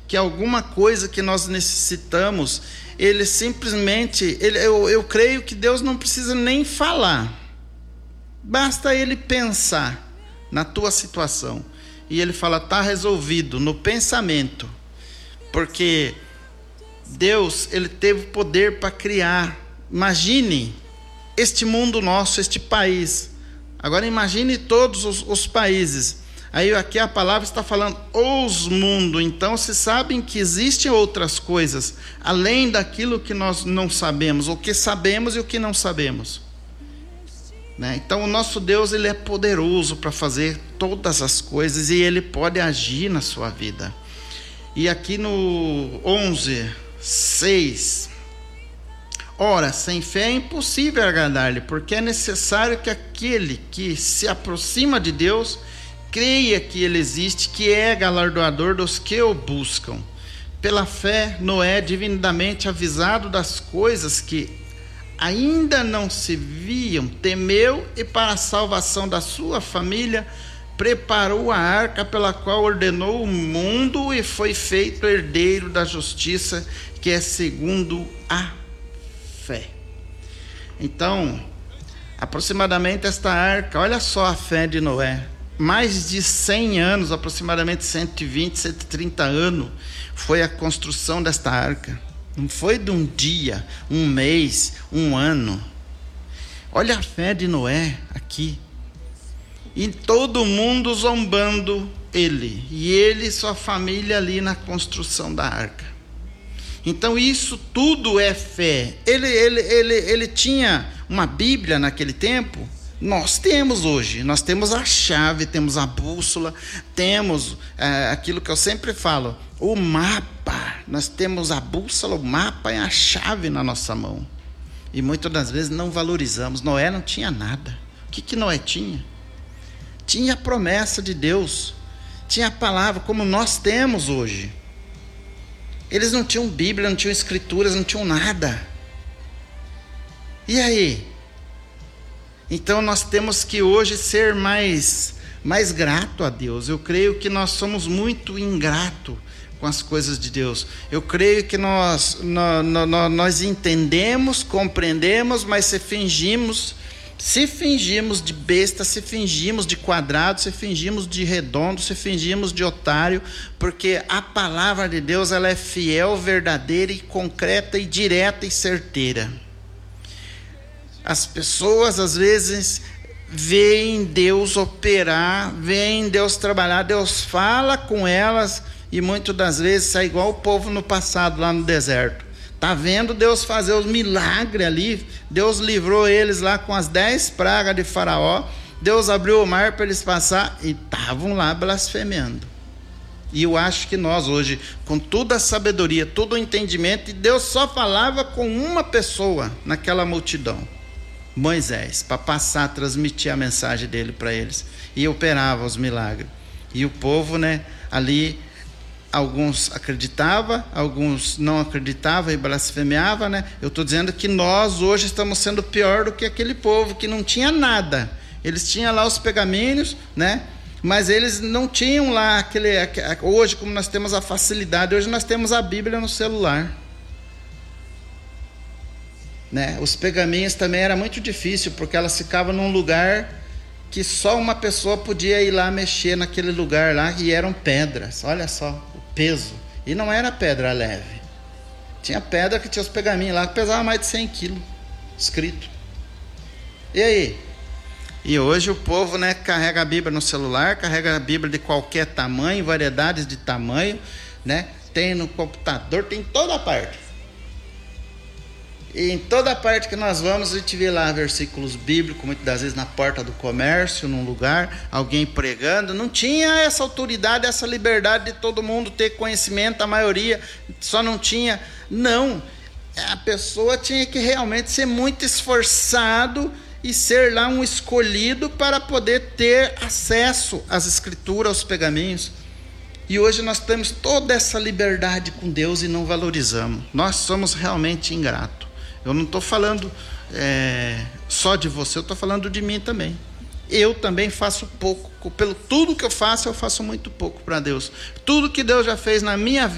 que alguma coisa que nós necessitamos, ele simplesmente, eu creio que Deus não precisa nem falar, basta ele pensar na tua situação, e ele fala, está resolvido no pensamento, porque Deus, ele teve poder para criar. Imagine este mundo nosso, este país. Agora imagine todos os países. Aí aqui a palavra está falando os mundos. Então se sabem que existem outras coisas além daquilo que nós não sabemos, o que sabemos e o que não sabemos, né? Então o nosso Deus, ele é poderoso para fazer todas as coisas e ele pode agir na sua vida. E aqui no 11:6, ora, sem fé é impossível agradar-lhe, porque é necessário que aquele que se aproxima de Deus creia que ele existe, que é galardoador dos que o buscam. Pela fé, Noé, divinamente avisado das coisas que ainda não se viam, temeu e para a salvação da sua família preparou a arca, pela qual ordenou o mundo e foi feito herdeiro da justiça, que é segundo a fé. Então, aproximadamente esta arca, olha só a fé de Noé, mais de 100 anos, aproximadamente 120, 130 anos, foi a construção desta arca. Não foi de um dia, um mês, um ano. Olha a fé de Noé aqui. E todo mundo zombando ele. E ele e sua família ali na construção da arca. Então isso tudo é fé. Ele tinha uma Bíblia naquele tempo. Nós temos hoje. Nós temos a chave, temos a bússola, temos aquilo que eu sempre falo, o mapa. Nós temos a bússola, o mapa e a chave na nossa mão. E muitas das vezes não valorizamos. Noé não tinha nada. O que Noé tinha? Tinha a promessa de Deus. Tinha a palavra, como nós temos hoje. Eles não tinham Bíblia, não tinham escrituras, não tinham nada. E aí? Então nós temos que hoje ser mais grato a Deus. Eu creio que nós somos muito ingratos com as coisas de Deus. Eu creio que nós entendemos, compreendemos, mas se fingimos de besta, se fingimos de quadrado, se fingimos de redondo, se fingimos de otário, porque a palavra de Deus, ela é fiel, verdadeira e concreta e direta e certeira. As pessoas às vezes veem Deus operar, veem Deus trabalhar, Deus fala com elas e muitas das vezes sai igual o povo no passado lá no deserto. Está vendo Deus fazer os milagres ali, Deus livrou eles lá com as 10 pragas de Faraó, Deus abriu o mar para eles passar e estavam lá blasfemando. E eu acho que nós hoje, com toda a sabedoria, todo o entendimento, e Deus só falava com uma pessoa naquela multidão, Moisés, para passar, transmitir a mensagem dele para eles, e operava os milagres. E o povo, né, ali, alguns acreditavam, alguns não acreditavam e blasfemeavam, né? Eu estou dizendo que nós hoje estamos sendo pior do que aquele povo que não tinha nada. Eles tinham lá os pergaminhos, né? Mas eles não tinham lá hoje, como nós temos a facilidade, hoje nós temos a Bíblia no celular, né? Os pergaminhos também era muito difícil, porque elas ficavam num lugar que só uma pessoa podia ir lá mexer naquele lugar lá, e eram pedras, olha só o peso, e não era pedra leve, tinha pedra que tinha os pergaminhos lá que pesava mais de 100 quilos escrito. E aí? E hoje o povo, né, carrega a Bíblia no celular, carrega a Bíblia de qualquer tamanho, variedades de tamanho, né? Tem no computador, tem em toda parte. E em toda parte que nós vamos, a gente vê lá versículos bíblicos, muitas das vezes na porta do comércio, num lugar, alguém pregando. Não tinha essa autoridade, essa liberdade de todo mundo ter conhecimento, a maioria só não tinha. Não, a pessoa tinha que realmente ser muito esforçado e ser lá um escolhido para poder ter acesso às escrituras, aos pergaminhos. E hoje nós temos toda essa liberdade com Deus e não valorizamos. Nós somos realmente ingratos. Eu não estou falando só de você, eu estou falando de mim também. Eu também faço pouco, pelo tudo que eu faço muito pouco para Deus. Tudo que Deus já fez na minha vida,